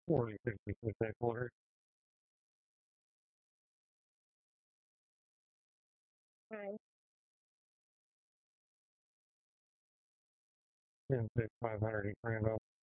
40, 50 foot that quarter. Right. 10, 6, 500 each Randolph.